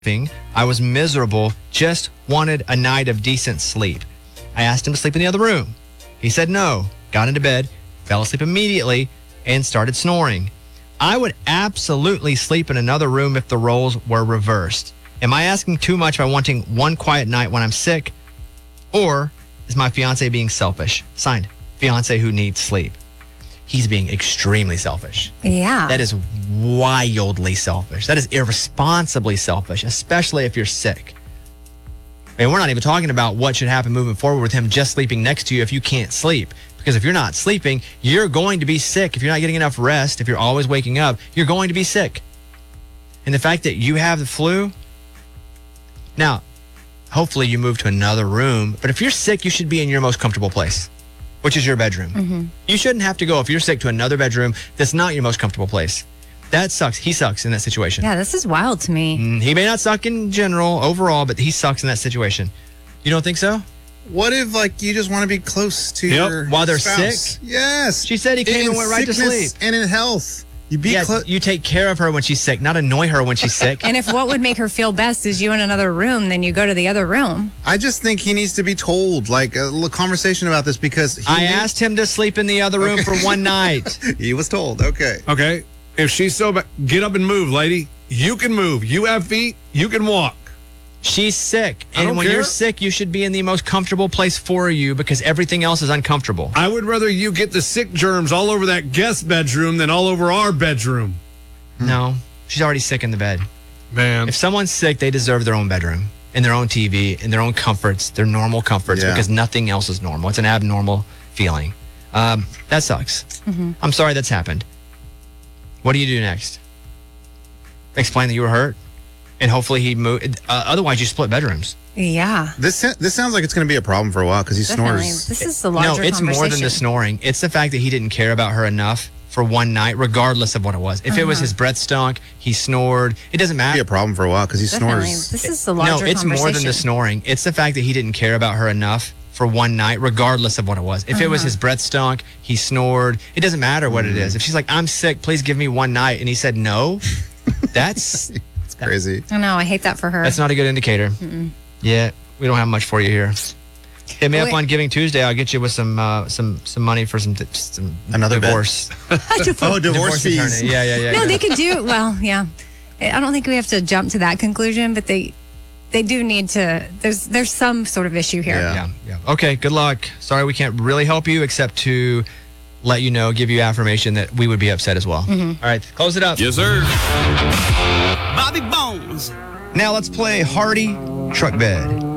I was miserable, just wanted a night of decent sleep. I asked him to sleep in the other room. He said no, got into bed, fell asleep immediately, and started snoring. I would absolutely sleep in another room if the roles were reversed. Am I asking too much by wanting one quiet night when I'm sick? Or is my fiance being selfish? Signed, fiance who needs sleep. He's being extremely selfish. Yeah. That is wildly selfish. That is irresponsibly selfish, especially if you're sick. I mean, we're not even talking about what should happen moving forward with him just sleeping next to you if you can't sleep. Because if you're not sleeping, you're going to be sick. If you're not getting enough rest, if you're always waking up, you're going to be sick. And the fact that you have the flu, now, hopefully you move to another room. But if you're sick, you should be in your most comfortable place, which is your bedroom. Mm-hmm. You shouldn't have to go if you're sick to another bedroom that's not your most comfortable place. That sucks. He sucks in that situation. Yeah, this is wild to me. He may not suck in general, overall, but he sucks in that situation. You don't think so? What if, like, you just want to be close to your While they're spouse? sick? Yes. She said he came and went right to sickness sleep. And in health. You be Yes, close. you take care of her when she's sick, not annoy her when she's sick. And if what would make her feel best is you in another room, then you go to the other room. I just think he needs to be told, like, a little conversation about this because I asked him to sleep in the other room for one night. He was told. Okay. Okay. If she's so bad, get up and move, lady. You can move. You have feet. You can walk. She's sick. I And don't when care. you're sick, you should be in the most comfortable place for you because everything else is uncomfortable. I would rather you get the sick germs all over that guest bedroom than all over our bedroom. No, she's already sick in the bed. Man. If someone's sick, they deserve their own bedroom and their own TV and their own comforts, their normal comforts, Yeah. because nothing else is normal. It's an abnormal feeling. That sucks. I'm sorry that's happened. What do you do next? Explain that you were hurt, and hopefully he moved. Otherwise, you split bedrooms. Yeah. This sounds like it's going to be a problem for a while because he Definitely. snores. This is the larger No, it's more than the conversation. snoring. It's the fact that he didn't care about her enough for one night, regardless of what it was. If it was his breath stunk, he snored. It doesn't It'll be matter. a problem for a while because he Definitely. snores. This is the larger No, it's conversation. more than the snoring. It's the fact that he didn't care about her enough for one night, regardless of what it was. If it was his breath stunk, he snored. It doesn't matter what it is. If she's like, I'm sick, please give me one night, and he said no, that's It's crazy. I know. I hate that for her. that's not a good indicator. Yeah, we don't have much for you here. Hit me up Wait. on Giving Tuesday. I'll get you with some money for some Another bet. divorce. Oh, divorce fees. attorney. Yeah. No, they could do well. Yeah, I don't think we have to jump to that conclusion, but they do need to. There's some sort of issue here. Yeah. Yeah. Okay, good luck. Sorry we can't really help you except to let you know, give you affirmation that we would be upset as well. All right, close it up. Yes, sir. Bobby Bones. Now let's play Hardy Truck Bed.